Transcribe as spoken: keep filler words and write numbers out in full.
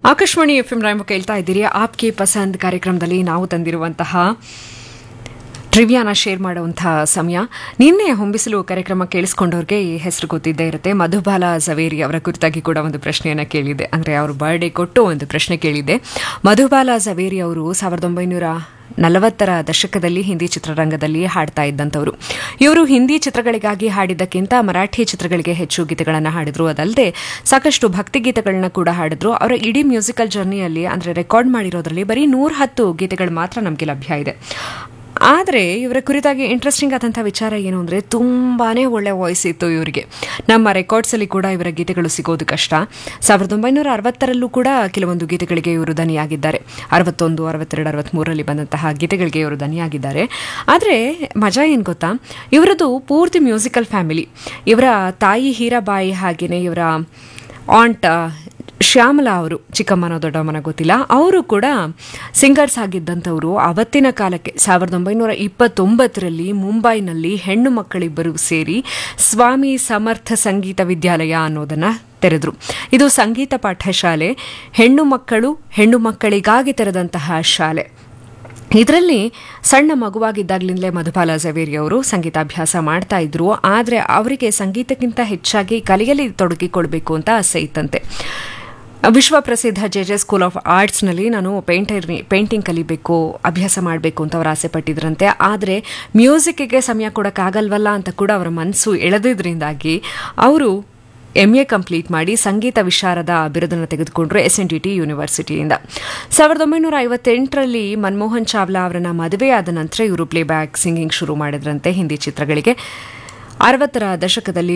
Akashvani F M ರಾಯಮು ಕೇಳ್ತಾ ಇದ್ದೀರಿ. ಆಪ್ಗೆ ಪಸಂದ್ ಕಾರ್ಯಕ್ರಮದಲ್ಲಿ ನಾವು ತಂದಿರುವಂತಹ ಟ್ರಿವಿಯಾನ ಶೇರ್ ಮಾಡುವಂತಹ ಸಮಯ. ನಿನ್ನೆ ಹೊಂಬಿಸಲು ಕಾರ್ಯಕ್ರಮ ಕೇಳಿಸ್ಕೊಂಡವ್ರಿಗೆ ಈ ಹೆಸರು ಗೊತ್ತಿದ್ದೇ ಇರುತ್ತೆ. ಮಧುಬಾಲ ಝವೇರಿ ಅವರ ಕುರಿತಾಗಿ ಕೂಡ ಒಂದು ಪ್ರಶ್ನೆಯನ್ನು ಕೇಳಿದೆ, ಅಂದರೆ ಅವರು ಬರ್ಡೇ ಕೊಟ್ಟು ಒಂದು ಪ್ರಶ್ನೆ ಕೇಳಿದೆ. ಮಧುಬಾಲ ಝವೇರಿ ಅವರು ಸಾವಿರದ ಒಂಬೈನೂರ ನಲವತ್ತರ ದಶಕದಲ್ಲಿ ಹಿಂದಿ ಚಿತ್ರರಂಗದಲ್ಲಿ ಹಾಡ್ತಾ ಇದ್ದಂಥವರು. ಇವರು ಹಿಂದಿ ಚಿತ್ರಗಳಿಗಾಗಿ ಹಾಡಿದ್ದಕ್ಕಿಂತ ಮರಾಠಿ ಚಿತ್ರಗಳಿಗೆ ಹೆಚ್ಚು ಗೀತೆಗಳನ್ನು ಹಾಡಿದ್ರು. ಅದಲ್ಲದೆ ಸಾಕಷ್ಟು ಭಕ್ತಿಗೀತೆಗಳನ್ನ ಕೂಡ ಹಾಡಿದ್ರು. ಅವರ ಇಡೀ ಮ್ಯೂಸಿಕಲ್ ಜರ್ನಿಯಲ್ಲಿ, ಅಂದರೆ ರೆಕಾರ್ಡ್ ಮಾಡಿರೋದ್ರಲ್ಲಿ ಬರೀ ನೂರ ಹತ್ತು ಗೀತೆಗಳು ಮಾತ್ರ ನಮಗೆ ಲಭ್ಯ ಇದೆ. ಆದರೆ ಇವರ ಕುರಿತಾಗಿ ಇಂಟ್ರೆಸ್ಟಿಂಗ್ ಆದಂಥ ವಿಚಾರ ಏನು ಅಂದರೆ, ತುಂಬಾ ಒಳ್ಳೆ ವಾಯ್ಸ್ ಇತ್ತು ಇವರಿಗೆ. ನಮ್ಮ ರೆಕಾರ್ಡ್ಸಲ್ಲಿ ಕೂಡ ಇವರ ಗೀತೆಗಳು ಸಿಗೋದು ಕಷ್ಟ. ಸಾವಿರದ ಒಂಬೈನೂರ ಅರವತ್ತರಲ್ಲೂ ಕೂಡ ಕೆಲವೊಂದು ಗೀತೆಗಳಿಗೆ ಇವರು ದನಿಯಾಗಿದ್ದಾರೆ. ಅರವತ್ತೊಂದು ಅರವತ್ತೆರಡು ಅರವತ್ತ್ಮೂರರಲ್ಲಿ ಬಂದಂತಹ ಗೀತೆಗಳಿಗೆ ಇವರು ದನಿಯಾಗಿದ್ದಾರೆ. ಆದರೆ ಮಜಾ ಏನು ಗೊತ್ತಾ, ಇವರದು ಪೂರ್ತಿ ಮ್ಯೂಸಿಕಲ್ ಫ್ಯಾಮಿಲಿ. ಇವರ ತಾಯಿ ಹೀರಾಬಾಯಿ, ಹಾಗೆಯೇ ಇವರ ಆಂಟ್ ಶ್ಯಾಮಲಾ ಅವರು, ಚಿಕ್ಕಮ್ಮನೋ ದೊಡ್ಡಮ್ಮನೋ ಗೊತ್ತಿಲ್ಲ, ಅವರು ಕೂಡ ಸಿಂಗರ್ಸ್ ಆಗಿದ್ದಂಥವರು. ಅವತ್ತಿನ ಕಾಲಕ್ಕೆ ಸಾವಿರದ ಒಂಬೈನೂರ ಇಪ್ಪತ್ತೊಂಬತ್ತರಲ್ಲಿ ಮುಂಬೈನಲ್ಲಿ ಹೆಣ್ಣು ಮಕ್ಕಳಿಬ್ಬರು ಸೇರಿ ಸ್ವಾಮಿ ಸಮರ್ಥ ಸಂಗೀತ ವಿದ್ಯಾಲಯ ಅನ್ನೋದನ್ನು ತೆರೆದ್ರು. ಇದು ಸಂಗೀತ ಪಾಠಶಾಲೆ, ಹೆಣ್ಣು ಮಕ್ಕಳು ಹೆಣ್ಣು ಮಕ್ಕಳಿಗಾಗಿ ತೆರೆದಂತಹ ಶಾಲೆ. ಇದರಲ್ಲಿ ಸಣ್ಣ ಮಗುವಾಗಿದ್ದಾಗಲಿಂದಲೇ ಮಧುಬಾಲ ಝವೇರಿ ಅವರು ಸಂಗೀತಾಭ್ಯಾಸ ಮಾಡ್ತಾ ಇದ್ರು. ಆದರೆ ಅವರಿಗೆ ಸಂಗೀತಕ್ಕಿಂತ ಹೆಚ್ಚಾಗಿ ಕಲೆಯಲ್ಲಿ ತೊಡಗಿಕೊಳ್ಬೇಕು ಅಂತ ಆಸೆ ಇತ್ತಂತೆ. ವಿಶ್ವಪ್ರಸಿದ್ಧ ಜೆ ಜೆ ಸ್ಕೂಲ್ ಆಫ್ ಆರ್ಟ್ಸ್ನಲ್ಲಿ ನಾನು ಪೇಂಟರ್ ಪೇಂಟಿಂಗ್ ಕಲಿಬೇಕು, ಅಭ್ಯಾಸ ಮಾಡಬೇಕು ಅಂತ ಅವರು ಆಸೆ ಪಟ್ಟಿದ್ರಂತೆ. ಆದರೆ ಮ್ಯೂಸಿಕ್ಗೆ ಸಮಯ ಕೊಡೋಕ್ಕಾಗಲ್ವಲ್ಲ ಅಂತ ಕೂಡ ಅವರ ಮನಸ್ಸು ಎಳೆದಿದ್ರಿಂದಾಗಿ ಅವರು ಎಂ ಎ ಕಂಪ್ಲೀಟ್ ಮಾಡಿ ಸಂಗೀತ ವಿಶಾರದ ಬಿರುದನ್ನು ತೆಗೆದುಕೊಂಡ್ರು ಎಸ್ ಎನ್ ಡಿ ಟಿ ಯೂನಿವರ್ಸಿಟಿಯಿಂದ. ಸಾವಿರದ ಒಂಬೈನೂರ ಐವತ್ತೆಂಟರಲ್ಲಿ ಮನಮೋಹನ್ ಚಾವ್ಲಾ ಅವರನ್ನ ಮದುವೆಯಾದ ನಂತರ ಇವರು ಪ್ಲೇಬ್ಯಾಕ್ ಸಿಂಗಿಂಗ್ ಶುರು ಮಾಡಿದ್ರಂತೆ ಹಿಂದಿ ಚಿತ್ರಗಳಿಗೆ. ಅರವತ್ತರ ದಶಕದಲ್ಲಿ